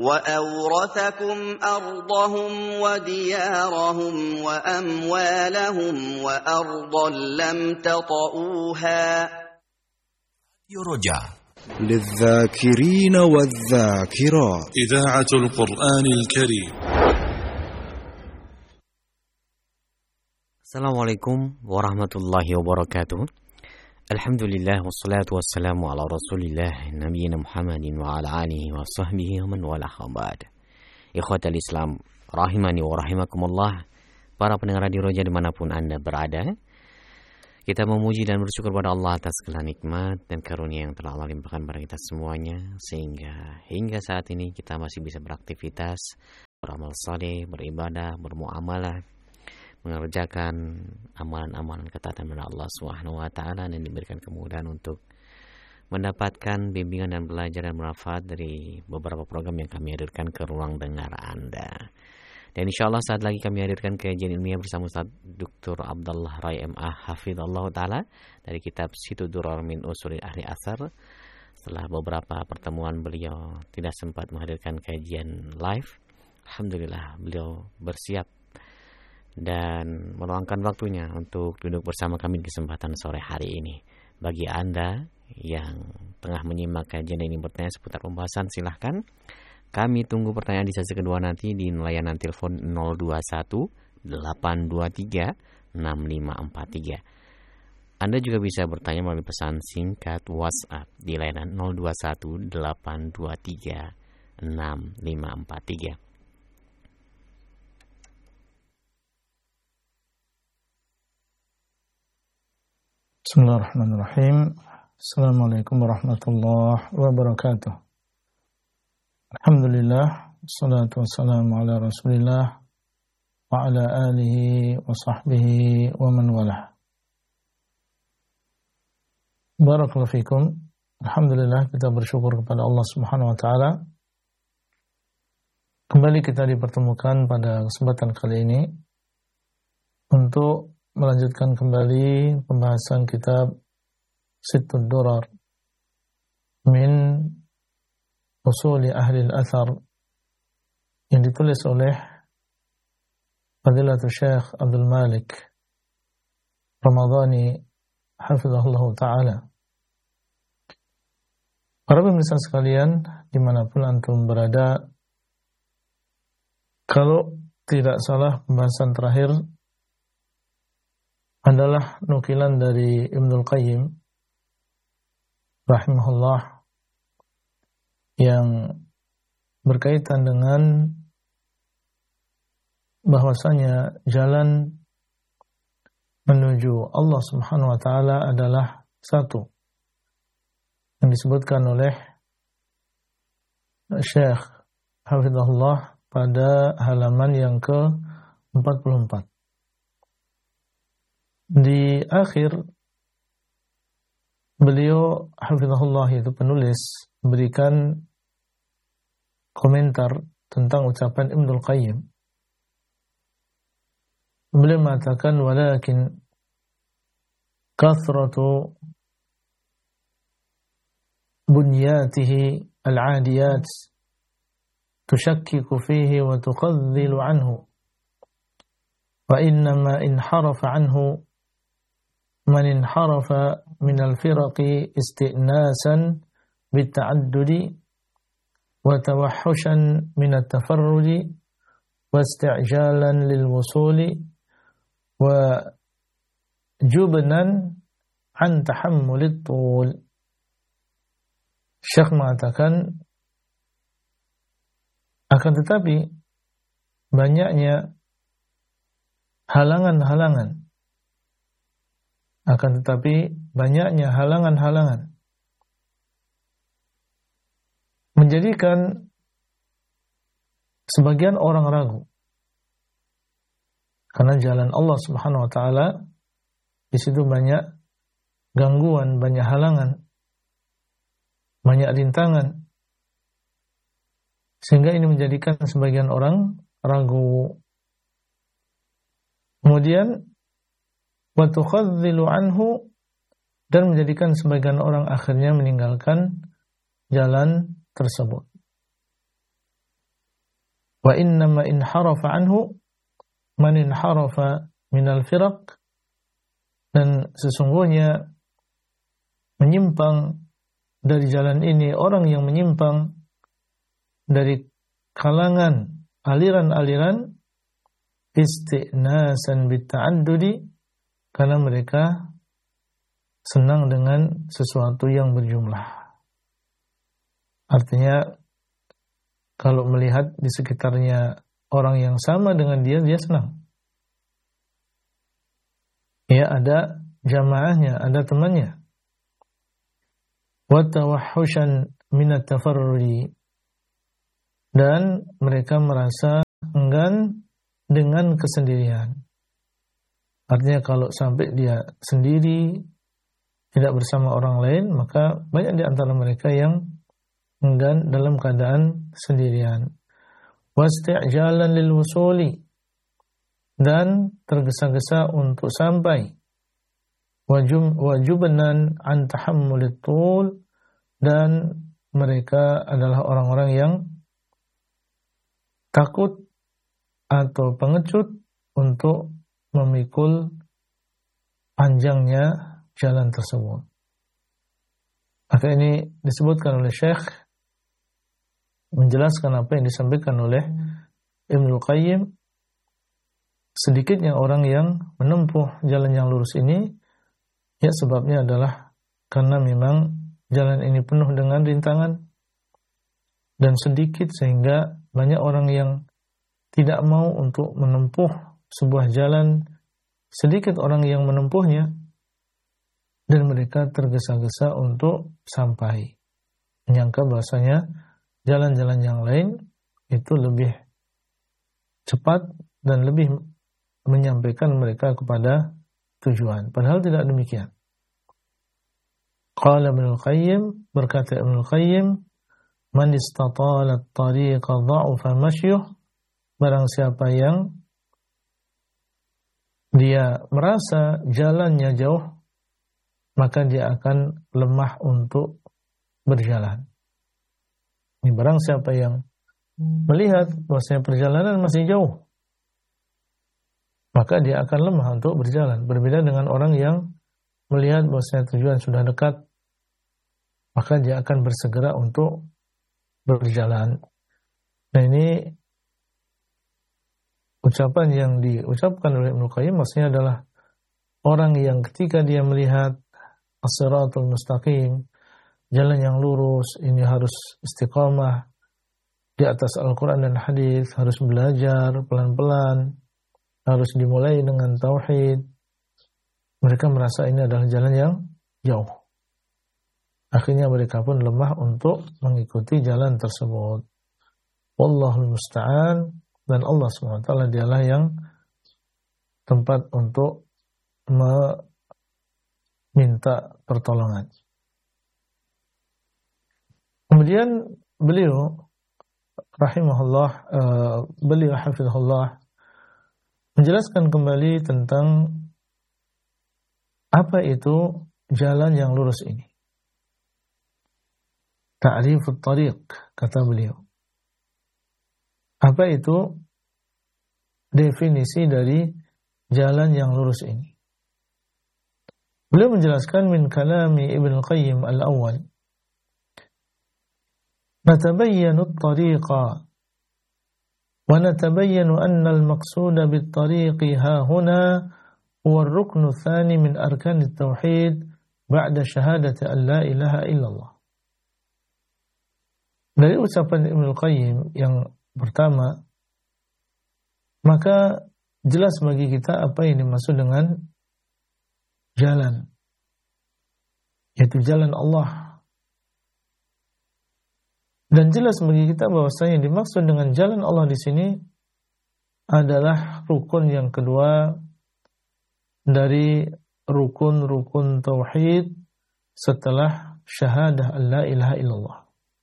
وأورثكم أرضهم وديارهم وأموالهم وأرضا لم تطئوها. رجاء للذاكرين والذاكرات إذاعة القرآن الكريم. Assalamualaikum warahmatullahi wabarakatuh. Alhamdulillah wassalatu wassalamu ala rasulillah nabiyina Muhammadin wa ala alihi wa sahbihi wa man wala khabad. Ikhwatal Islam rahimani wa rahimakumullah. Para pendengar Radio Roja dimanapun Anda berada, kita memuji dan bersyukur pada Allah atas segala nikmat dan karunia yang telah Allah limpahkan kepada kita semuanya, sehingga hingga saat ini kita masih bisa beraktivitas, beramal saleh, beribadah, bermuamalah, mengerjakan amalan-amalan ketaatan kepada Allah Subhanahu wa taala, dan diberikan kemudahan untuk mendapatkan bimbingan dan belajar dan manfaat dari beberapa program yang kami hadirkan ke ruang dengar Anda. Dan insyaallah saat lagi kami hadirkan kajian ilmiah bersama Ustaz Dr. Abdullah Rai MA hafizallahu taala dari kitab Situ Durar min Ushul Ahli Athar. Setelah beberapa pertemuan beliau tidak sempat menghadirkan kajian live, alhamdulillah beliau bersiap dan meluangkan waktunya untuk duduk bersama kami di kesempatan sore hari ini. Bagi Anda yang tengah menyimak kajian ini bertanya seputar pembahasan, silahkan. Kami tunggu pertanyaan di sesi kedua nanti di layanan telepon 021 823 6543. Anda juga bisa bertanya melalui pesan singkat WhatsApp di layanan 021 823 6543. Bismillahirrahmanirrahim. Assalamualaikum warahmatullahi wabarakatuh. Alhamdulillah, wassalatu wassalamu ala rasulillah wa ala alihi wa sahbihi wa man walah. Barakallahu fikum. Alhamdulillah, kita bersyukur kepada Allah Subhanahu wa taala. Kembali kita dipertemukan pada kesempatan kali ini untuk melanjutkan kembali pembahasan kitab Situd Durar min Usuli Ahli Al-Athar yang ditulis oleh Fadilatul Syekh Abdul Malik Ramadhani hafizahullah ta'ala. Para pemirsa sekalian, dimanapun antum berada, kalau tidak salah pembahasan terakhir adalah nukilan dari Ibnul Qayyim rahimahullah yang berkaitan dengan bahwasanya jalan menuju Allah Subhanahu wa taala adalah satu, yang disebutkan oleh Syekh hafizahullah pada halaman yang ke-44. Di akhir beliau hafizahullah itu penulis memberikan komentar tentang ucapan Ibnul Qayyim. Beliau mengatakan walakin kathratu bunyatihi al-'adiyat tushakkiku fihi wa tuqadhilu anhu wa innama inharafa anhu man inharafa min al-firaqi isti'nasan bitta'addudi wa tawahhushan min at-tafarrudi wa isti'jalan lil-wusuli wa jubnan an tahammulit tul. Syekh mengatakan akan tetapi banyaknya halangan-halangan menjadikan sebagian orang ragu karena jalan Allah Subhanahu wa taala di situ banyak gangguan, banyak halangan, banyak rintangan, sehingga ini menjadikan sebagian orang ragu. Kemudian wa tukhadhilu anhu, dan menjadikan sebagian orang akhirnya meninggalkan jalan tersebut. Wa innama inharafa anhu man inharafa minal firaq, dan sesungguhnya menyimpang dari jalan ini orang yang menyimpang dari kalangan aliran-aliran istinasan bitta'addudi, karena mereka senang dengan sesuatu yang berjumlah. Artinya kalau melihat di sekitarnya orang yang sama dengan dia senang. Ya, ada jamaahnya, ada temannya. Wa tawahhushan min at-tafarrudi, dan mereka merasa enggan dengan kesendirian. Artinya kalau sampai dia sendiri, tidak bersama orang lain, maka banyak di antara mereka yang enggan dalam keadaan sendirian. Wasti'jalan lil wusuli, dan tergesa-gesa untuk sampai. Wajubnan an tahammulit tul, dan mereka adalah orang-orang yang takut atau pengecut untuk memikul panjangnya jalan tersebut. Maka ini disebutkan oleh Syekh menjelaskan apa yang disampaikan oleh Ibnul Qayyim. Sedikitnya orang yang menempuh jalan yang lurus ini, ya sebabnya adalah karena memang jalan ini penuh dengan rintangan dan sedikit, sehingga banyak orang yang tidak mau untuk menempuh sebuah jalan, sedikit orang yang menempuhnya, dan mereka tergesa-gesa untuk sampai, menyangka bahasanya jalan-jalan yang lain itu lebih cepat dan lebih menyampaikan mereka kepada tujuan. Padahal tidak demikian. Qala Ibnul Qayyim, berkata Ibnul Qayyim, man istatala at-tariqa dha'ufa mashyuh, barang siapa yang dia merasa jalannya jauh, maka dia akan lemah untuk berjalan. Ini barang siapa yang melihat bahwasanya perjalanan masih jauh, maka dia akan lemah untuk berjalan. Berbeda dengan orang yang melihat bahwasanya tujuan sudah dekat, maka dia akan bersegera untuk berjalan. Nah, ini ucapan yang diucapkan oleh Ibnu Qayyim maksudnya adalah orang yang ketika dia melihat as-siratul mustaqim, jalan yang lurus, ini harus istiqamah di atas Al-Quran dan hadis, harus belajar pelan-pelan, harus dimulai dengan tauhid. Mereka merasa ini adalah jalan yang jauh. Akhirnya mereka pun lemah untuk mengikuti jalan tersebut. Wallahul musta'an, dan Allah SWT dialah yang tempat untuk meminta pertolongan. Kemudian beliau rahimahullah, beliau hafizahullah menjelaskan kembali tentang apa itu jalan yang lurus ini. Ta'rifut tariq, kata beliau. Apa itu definisi dari jalan yang lurus ini? Beliau menjelaskan min kalami Ibn Qayyim al-awwal. نتبين الطريق ونتبين أن المقصود بالطريق ها هنا هو الركن الثاني من أركان التوحيد بعد شهادة أن لا إله إلا الله. Dari ucapan Ibnu Qayyim yang pertama, maka jelas bagi kita apa yang dimaksud dengan jalan, yaitu jalan Allah. Dan jelas bagi kita bahwasanya yang dimaksud dengan jalan Allah di sini adalah rukun yang kedua dari rukun-rukun tauhid setelah syahadah alla ilaha illallah.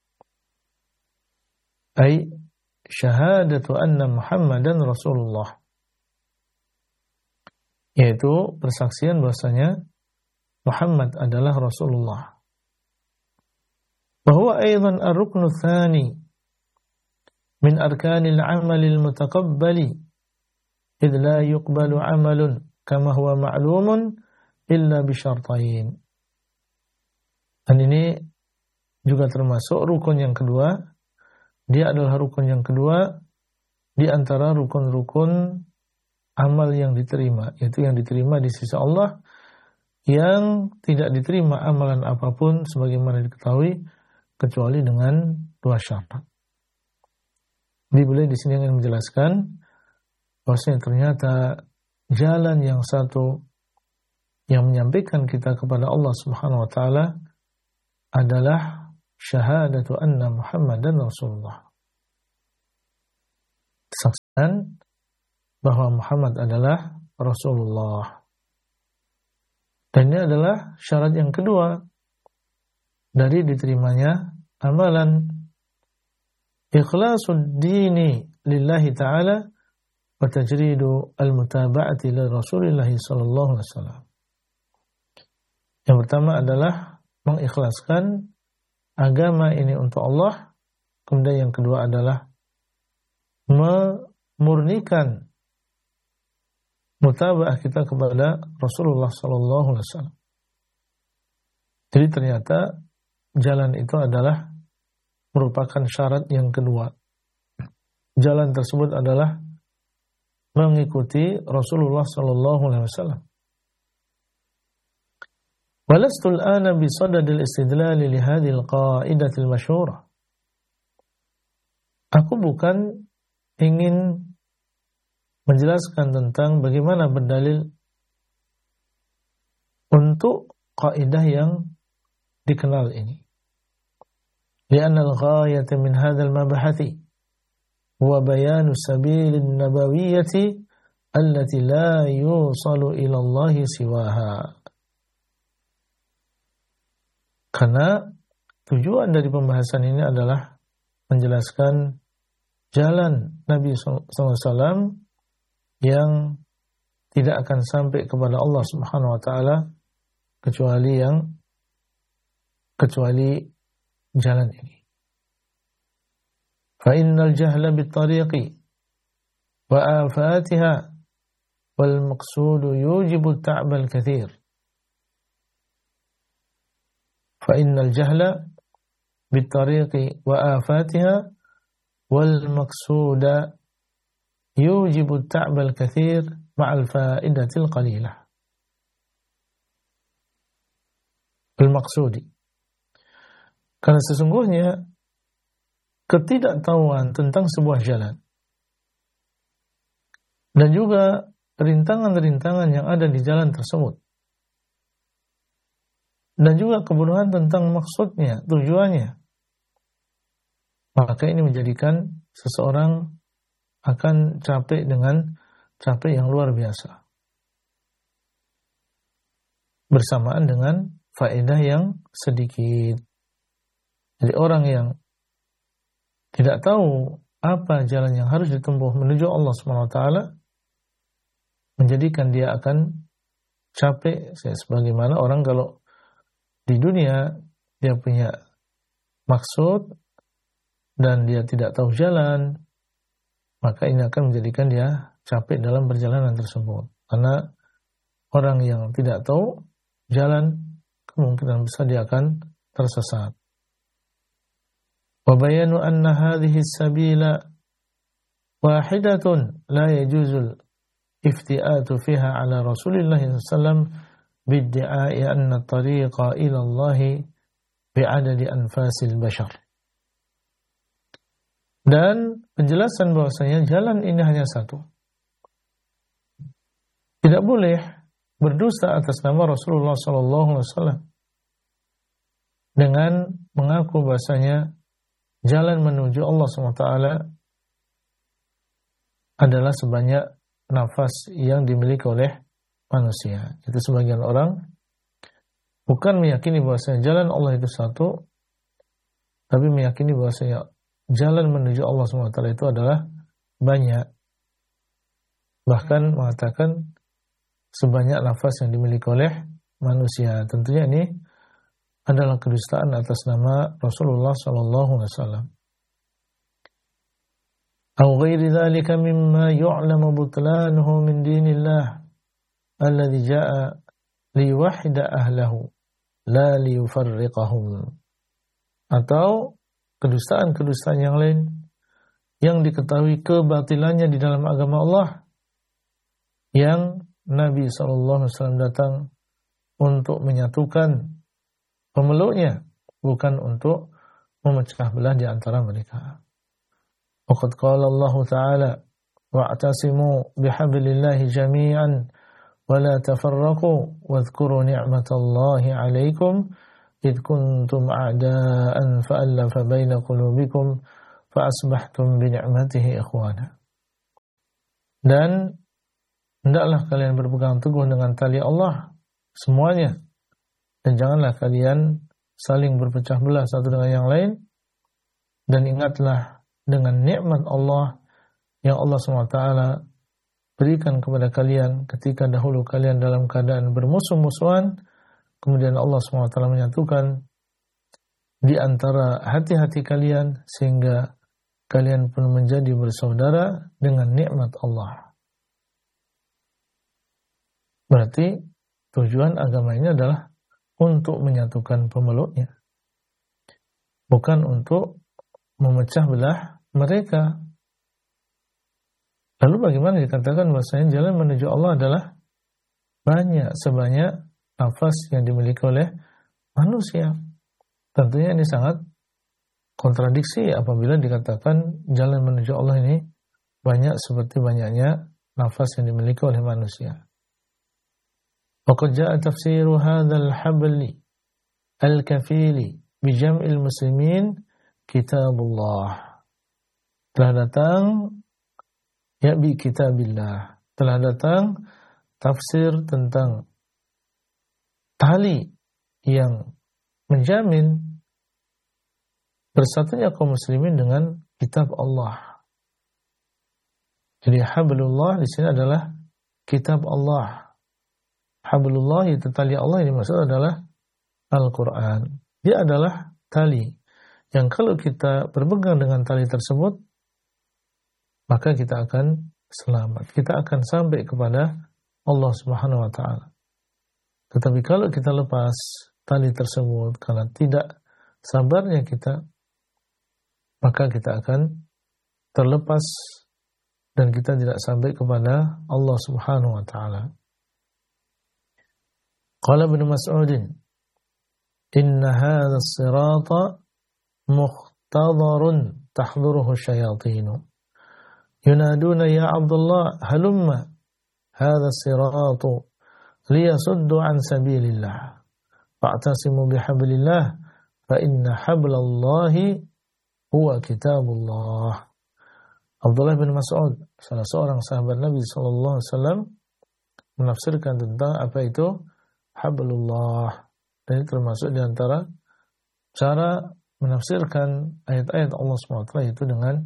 Ai syahadatu anna Muhammadan Rasulullah, yaitu persaksian bahwasanya Muhammad adalah Rasulullah. Bahwa aidan ar-ruknu tsani, min arkanil amalil mutaqabbali idh la yuqbalu amalun kama huwa ma'lumun illa bisyartain. Dan ini juga termasuk rukun yang kedua. Dia adalah rukun yang kedua di antara rukun-rukun amal yang diterima, yaitu yang diterima di sisi Allah, yang tidak diterima amalan apapun sebagaimana diketahui kecuali dengan dua syarat. Beliau di sini ingin menjelaskan bahwasanya ternyata jalan yang satu yang menyampaikan kita kepada Allah Subhanahu wa taala adalah syahadatu anna Muhammadan Rasulullah. Saksikan bahwa Muhammad adalah Rasulullah. Dan ini adalah syarat yang kedua dari diterimanya amalan. Ikhlasul dini lillahi ta'ala wa tajridu al-mutaba'ati li Rasulillah sallallahu alaihi wasallam. Yang pertama adalah mengikhlaskan agama ini untuk Allah. Kemudian yang kedua adalah memurnikan mutaba'ah kita kepada Rasulullah sallallahu alaihi wasallam. Jadi ternyata jalan itu adalah merupakan syarat yang kedua. Jalan tersebut adalah mengikuti Rasulullah sallallahu alaihi wasallam. Walastu al-ana bi sadadil istidlal li hadhihi al-qa'idah al-masyhurah. Aku bukan ingin menjelaskan tentang bagaimana berdalil untuk kaidah yang dikenal ini. لأن الغاية من هذا المبحث هو بيان سبيل النبوية التي لا يوصل إلى الله سواها. Karena tujuan dari pembahasan ini adalah menjelaskan jalan Nabi SAW yang tidak akan sampai kepada Allah Subhanahu wa taala kecuali jalan ini. Fa innal jahla bit-tariqi wa afatiha wal maqsudu yujibu at-ta'b al-kathir. Fa innal jahla bit-tariqi wa afatiha wal maqsuda yujibu at-ta'b al-kathir ma'al fa'idati al-qalilah. Al-maqsudi, karena sesungguhnya ketidaktahuan tentang sebuah jalan dan juga rintangan-rintangan yang ada di jalan tersebut dan juga kebodohan tentang maksudnya, tujuannya, maka ini menjadikan seseorang akan capek dengan capek yang luar biasa bersamaan dengan faedah yang sedikit. Jadi orang yang tidak tahu apa jalan yang harus ditempuh menuju Allah SWT menjadikan dia akan capek. Sebagaimana orang kalau di dunia dia punya maksud dan dia tidak tahu jalan, maka ini akan menjadikan dia capek dalam perjalanan tersebut. Karena orang yang tidak tahu jalan, kemungkinan besar dia akan tersesat. وبيان أن هذه السبيل واحدة لا يجوز الافتئات فيها على رسول الله صلى الله عليه وسلم بادعاء أن الطريق إلى الله بعدد أنفاس البشر. Dan penjelasan bahwasanya jalan ini hanya satu. Tidak boleh berdusta atas nama Rasulullah SAW dengan mengaku bahwasanya jalan menuju Allah SWT adalah sebanyak nafas yang dimiliki oleh manusia. Itu sebagian orang bukan meyakini bahwasanya jalan Allah itu satu, tapi meyakini bahwasanya jalan menuju Allah SWT itu adalah banyak. Bahkan mengatakan sebanyak nafas yang dimiliki oleh manusia. Tentunya ini adalah kedustaan atas nama Rasulullah SAW. أو غير ذلك مما يعلم بطلانه من دين الله الذي جاء ليوحد أهله لا ليفرقهم, atau kedustaan-kedustaan yang lain yang diketahui kebatilannya di dalam agama Allah, yang Nabi SAW datang untuk menyatukan pemeluknya, bukan untuk memecah belah di antara mereka. Waqad qala Allah Ta'ala wa'tasimu bihablillahi jami'an wa la tafarraqu wadhkuru ni'matallahi 'alaikum id kuntum a'da'an fa'alafa baina qulubikum fa'asbahtum bi ni'matihi ikhwana. Dan hendaklah kalian berpegang teguh dengan tali Allah semuanya, dan janganlah kalian saling berpecah belah satu dengan yang lain, dan ingatlah dengan nikmat Allah yang Allah SWT berikan kepada kalian ketika dahulu kalian dalam keadaan bermusuh-musuhan, kemudian Allah SWT menyatukan di antara hati-hati kalian sehingga kalian pun menjadi bersaudara dengan nikmat Allah. Berarti tujuan agama ini adalah untuk menyatukan pemeluknya, bukan untuk memecah belah mereka. Lalu bagaimana dikatakan bahwasanya jalan menuju Allah adalah banyak sebanyak nafas yang dimiliki oleh manusia? Tentunya ini sangat kontradiksi apabila dikatakan jalan menuju Allah ini banyak seperti banyaknya nafas yang dimiliki oleh manusia. Waqad jaa tafsiru hadzal habli al-kafili bi jam'il muslimin kitabullah. Telah datang ya bi kitabillah. Telah datang tafsir tentang tali yang menjamin bersatunya kaum muslimin dengan kitab Allah. Jadi hablullah di sini adalah kitab Allah. Hablullah itu tali Allah, yang dimaksud adalah Al-Quran. Dia adalah tali yang kalau kita berpegang dengan tali tersebut, maka kita akan selamat. Kita akan sampai kepada Allah Subhanahu wa Ta'ala. Tetapi kalau kita lepas tali tersebut karena tidak sabarnya kita, maka kita akan terlepas dan kita tidak sampai kepada Allah Subhanahu wa Ta'ala. Qala Ibnu Mas'ud, "Inna hadha as-sirata mukhtadarun tahduruhu syayatin. Yunaduna ya Abdullah halumma hadha as-siratu liyasuddu an sabilillah. Fa'tasimu bihablillah fa inna hablallahi huwa kitabullah." Abdullah bin Mas'ud, salah seorang sahabat Nabi SAW, menafsirkan tentang apa itu hablullah. Dan ini termasuk di antara cara menafsirkan ayat-ayat Allah SWT, itu dengan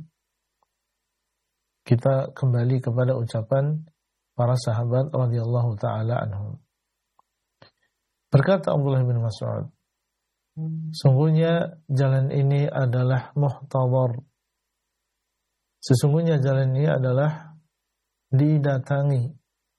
kita kembali kepada ucapan para sahabat radhiyallahu ta'ala anhum. Berkata Abdullah bin Mas'ud, sungguhnya jalan ini adalah muhtadar. Sesungguhnya jalan ini adalah didatangi.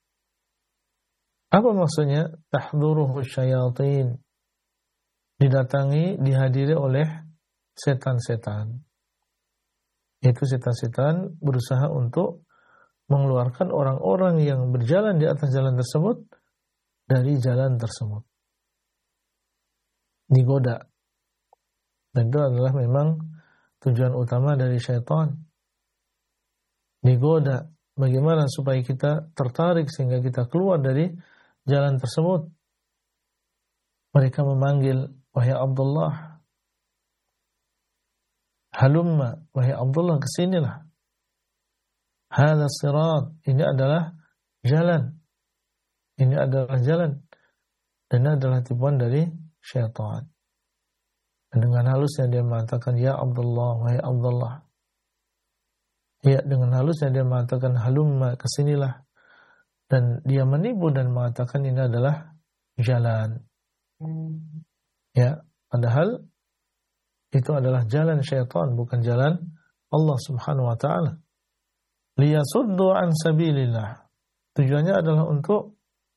Apa maksudnya? Tahduruhu syayatin. Didatangi, dihadiri oleh setan-setan. Itu setan-setan berusaha untuk mengeluarkan orang-orang yang berjalan di atas jalan tersebut dari jalan tersebut. Digoda. Dan itu adalah memang tujuan utama dari syaitan. Digoda. Bagaimana supaya kita tertarik sehingga kita keluar dari jalan tersebut. Mereka memanggil, wahai Abdullah, halumma, wahai Abdullah, kesinilah. Hadha sirat, ini adalah jalan. Ini adalah jalan. Dan ini adalah tipuan dari syaitan. Dan dengan halusnya dia mengatakan, ya Abdullah, wahai Abdullah. Ya, dengan halusnya dia mengatakan, halumma, kesinilah. Dan dia menipu dan mengatakan ini adalah jalan. Ya, padahal itu adalah jalan syaitan, bukan jalan Allah Subhanahu wa Ta'ala. liyasuddu an sabilillah. Tujuannya adalah untuk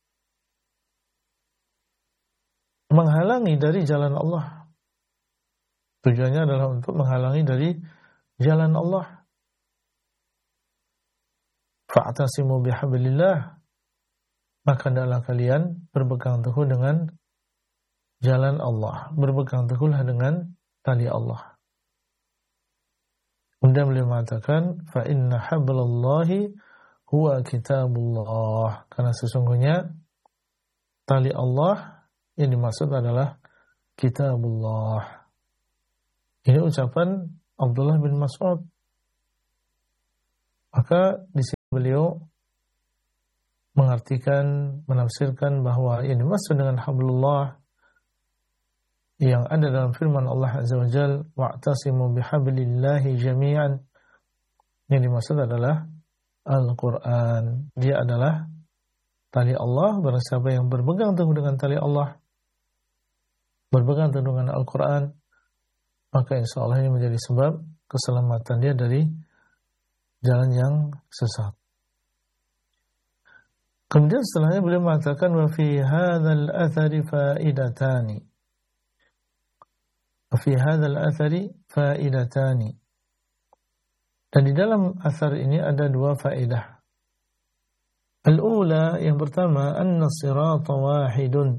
menghalangi dari jalan Allah. Tujuannya adalah untuk menghalangi dari jalan Allah. Fa'tasimu bihablillah, maka hendaklah kalian berpegang teguh dengan jalan Allah, berpegang teguhlah dengan tali Allah. Kemudian beliau mengatakan, fa inna hablallahi huwa kitabullah, karena sesungguhnya tali Allah yang dimaksud adalah kitabullah. Ini ucapan Abdullah bin Mas'ud. Maka di sini beliau mengartikan, menafsirkan bahwa yang dimaksud dengan hablullah yang ada dalam firman Allah Azza wa Jalla, wa'tasimu bihablillahi jami'an, yang dimaksud adalah Al-Quran. Dia adalah tali Allah. Barang siapa yang berpegang teguh dengan tali Allah, berpegang teguh dengan Al-Quran, maka insya Allah ini menjadi sebab keselamatan dia dari jalan yang sesat. Kemudian setelahnya beliau mengatakan, wa fi hadzal athari faidatani. Wa fi hadzal athari faidatani. Dan di dalam asar ini ada dua faedah. Al-ula, yang pertama, anna sirata wahidun.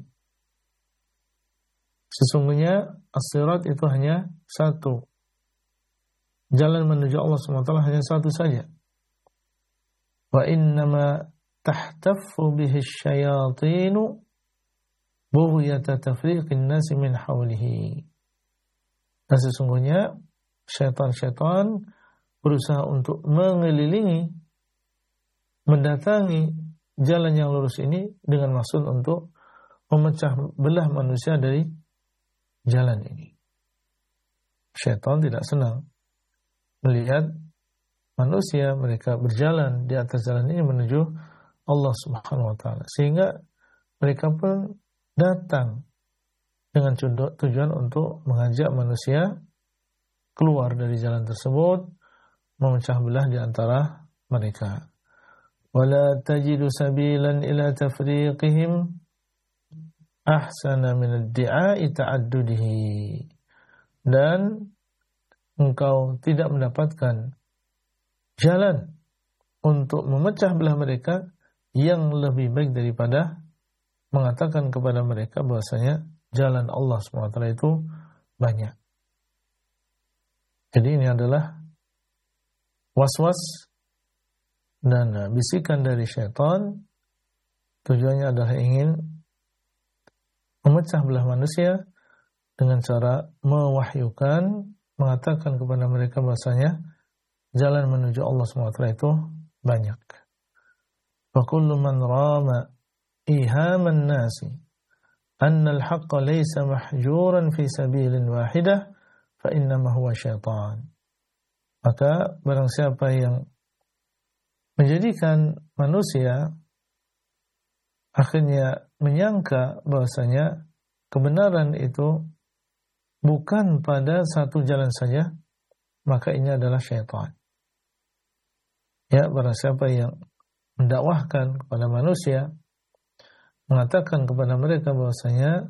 Sesungguhnya as-sirat itu hanya satu. Jalan menuju Allah SWT hanya satu saja. Wa innama tahtaffu bihi syayatinu bughyata tafriqin nasi min hawlihi. Dan sesungguhnya syaitan-syaitan berusaha untuk mengelilingi, mendatangi jalan yang lurus ini dengan maksud untuk memecah belah manusia dari jalan ini. Syaitan tidak senang melihat manusia mereka berjalan di atas jalan ini menuju Allah Subhanahu wa taala, sehingga mereka pun datang dengan tujuan untuk mengajak manusia keluar dari jalan tersebut, memecah belah di antara mereka. Wala tajidu sabilan ila tafriqihim ahsana min ad-di'a'i ta'addudihi. Dan engkau tidak mendapatkan jalan untuk memecah belah mereka yang lebih baik daripada mengatakan kepada mereka bahwasanya jalan Allah SWT itu banyak. Jadi ini adalah was-was dan bisikan dari syaitan. Tujuannya adalah ingin memecah belah manusia dengan cara mewahyukan, mengatakan kepada mereka bahasanya jalan menuju Allah SWT itu banyak. Wa kullu man rama ihaman nasi anna al-haqqa laysa mahjuran fi sabilin wahidah fa innama huwa syaitan. Maka barang siapa yang menjadikan manusia akhirnya menyangka bahwasanya kebenaran itu bukan pada satu jalan saja, maka ini adalah syaitan. Ya, barang siapa yang mendakwahkan kepada manusia, mengatakan kepada mereka bahwasanya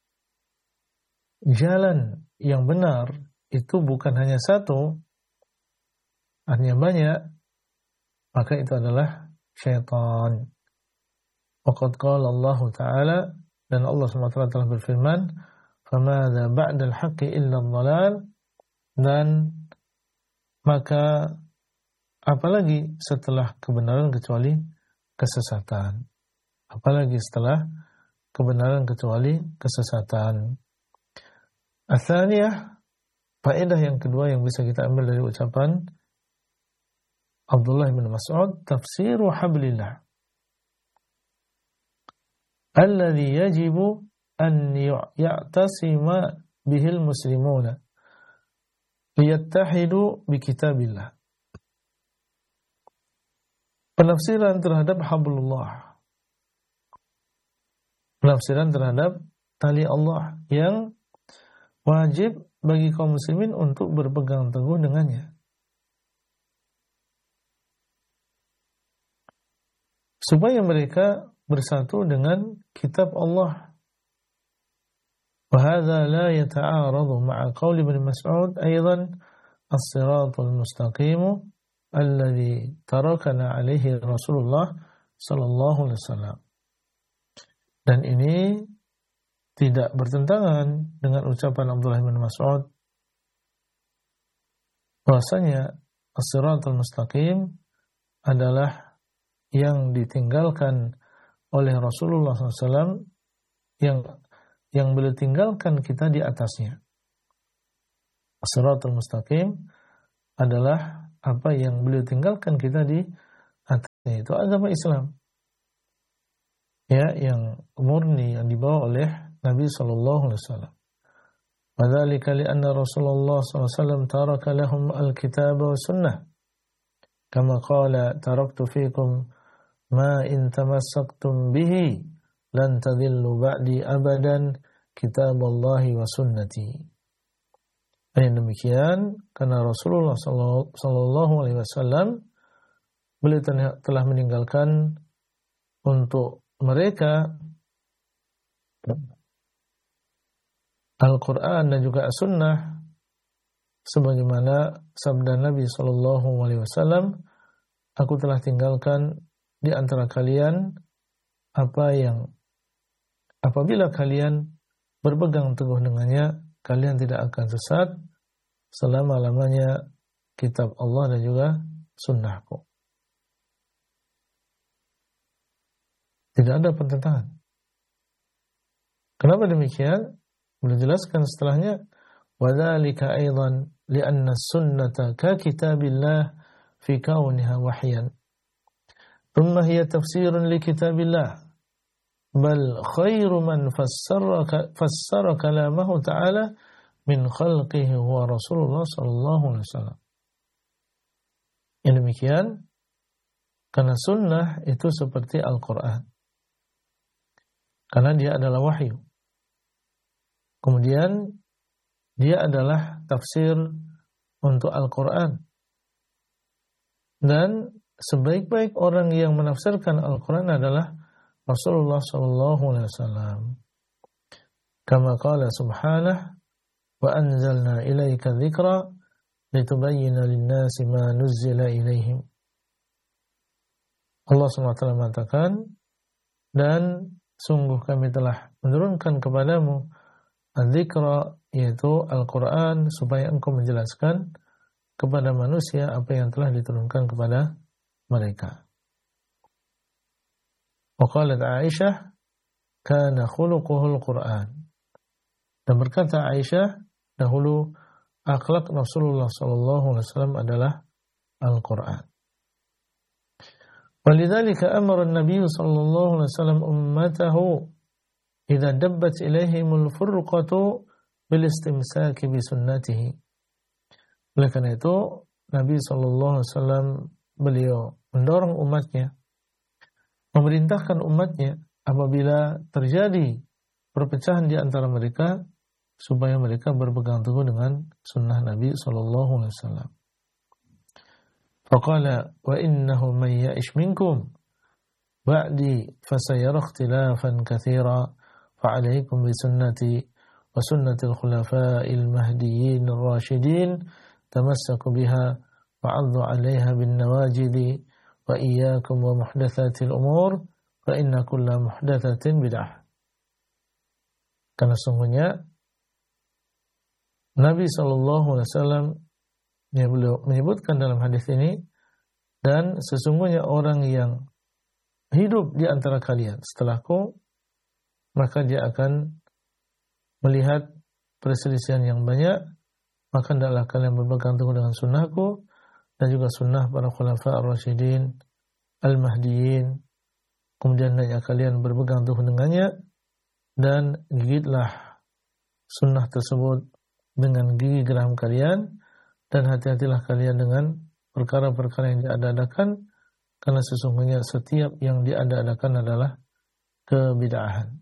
jalan yang benar itu bukan hanya satu, artinya banyak, maka itu adalah syaitan. Waqad qala Allah Ta'ala, dan Allah SWT telah berfirman, فَمَاذَا بَعْدَ الْحَقِّ إِلَّا الضَّلَالِ, dan maka apalagi setelah kebenaran kecuali kesesatan. Apalagi setelah kebenaran kecuali kesesatan. Atsaniyah, faedah yang kedua yang bisa kita ambil dari ucapan Abdullah bin Mas'ud, tafsiru hablillah alladhi yajibu an ya'tasima bihil muslimuna liyattahidu bi kitabillah. Penafsiran terhadap hablullah, penafsiran terhadap tali Allah yang wajib bagi kaum muslimin untuk berpegang teguh dengannya. supaya mereka bersatu dengan kitab Allah. وهذا لا يتعارض مع قول ابن مسعود أيضا الصراط المستقيم الذي تركنا عليه رسول الله صلى الله عليه وسلم. Dan ini tidak bertentangan dengan ucapan Abdullah bin Mas'ud bahwasanya as-siratal mustaqim adalah yang ditinggalkan oleh Rasulullah SAW yang beliau tinggalkan kita di atasnya. As-siratal mustaqim adalah apa yang beliau tinggalkan kita di atasnya, itu agama Islam. Ya, yang murni yang dibawa oleh Nabi sallallahu alaihi wasallam. Wadzalika li'anna Rasulullah sallallahu alaihi wasallam taraka lahum al-kitab wa sunnah. Kama qala taraktu fikum ma in tamassaktum bihi lan tadillu ba'di abadan kitaballahi wa sunnati. Dan demikian karena Rasulullah sallallahu alaihi wasallam beliau telah meninggalkan untuk mereka Al-Quran dan juga As-Sunnah, sebagaimana sabda Nabi SAW, aku telah tinggalkan di antara kalian apa yang apabila kalian berpegang teguh dengannya, kalian tidak akan sesat selama-lamanya kitab Allah dan juga sunnahku. Tidak ada pertentangan. Kenapa demikian? Beliau jelaskan setelahnya, وَذَلِكَ أَيْضًا لِأَنَّ السُّنَّةَ كَكِتَابِ اللَّهِ فِي كَوْنِهَا وَحْيًا ثُمَّ هِيَ تَفْسِيرٌ لِكِتَابِ اللَّهِ بَلْ خَيْرُ مَنْ فَسَّرَ كَلَامَهُ تَعَالَى مِنْ خَلْقِهِ هُوَ رَسُولُ اللَّهِ صَلَّى اللَّهُ عَلَيْهِ وسلم. Yang demikian, karena sunnah itu seperti Al-Quran. Karena dia adalah wahyu. Kemudian dia adalah tafsir untuk Al-Quran. Dan sebaik-baik orang yang menafsirkan Al-Quran adalah Rasulullah SAW. Kama qala subhanahu wa anzalna ilaika dzikra litubayyana lin-nasi ma nuzzila ilaihim. Allah SWT mengatakan, dan sungguh kami telah menurunkan kepadamu al-dzikra, yaitu Al-Quran, supaya engkau menjelaskan kepada manusia apa yang telah diturunkan kepada mereka. Wa qalat Aisyah, kana khuluquhul Quran. Dan berkata Aisyah, dahulu akhlak Rasulullah SAW adalah Al-Quran. ولذلك أمر النبي صلى الله عليه وسلم أمته إذا دبت إليهم الفرقة بالاستمساك بسنته. Oleh karena itu Nabi SAW beliau mendorong umatnya, memerintahkan umatnya apabila terjadi perpecahan di antara mereka supaya mereka berpegang teguh dengan sunnah Nabi SAW. فقال وإنه من يعش منكم بعدي فسيرى اختلافا كثيرا فعليكم بسنتي وسنة الخلفاء المهديين الراشدين تمسكوا بها وعضوا عليها بالنواجذ وإياكم ومحدثات الأمور فإن كل محدثة بدعة. Karena sungguhnya Nabi SAW yang beliau menyebutkan dalam hadis ini, dan sesungguhnya orang yang hidup di antara kalian setelahku, maka dia akan melihat perselisihan yang banyak, maka hendaklah kalian berpegang teguh dengan sunnahku dan juga sunnah para khulafa ar-rasyidin al-mahdiyin. Kemudian hendaknya kalian berpegang teguh dengannya dan gigitlah sunnah tersebut dengan gigi geram kalian. Dan hati-hatilah kalian dengan perkara-perkara yang diada-adakan, karena sesungguhnya setiap yang diada-adakan adalah kebid'ahan.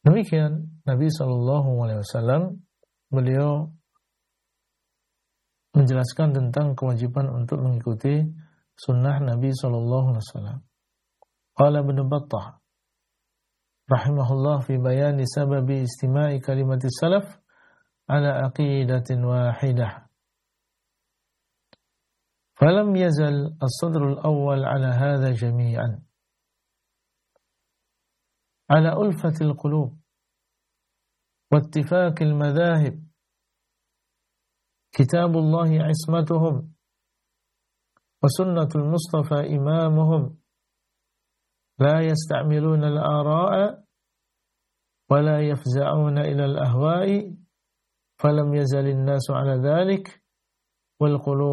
Demikian Nabi SAW beliau menjelaskan tentang kewajiban untuk mengikuti sunnah Nabi SAW. Qala Ibnu Battah rahimahullah fi bayani sababi istima'i kalimati salaf ala aqidatin wahidah. Falam yazal as-sadr al-awwal ala hadha jami'an. Ala ulfatil qulub wa ittifaqil madahib. Kitabullahi ismatuhum wa sunnatul Mustafa imamuhum. لا يستعملون الآراء ولا يفزعون إلى الأهواء فلم يزل الناس على ذلك والقلوب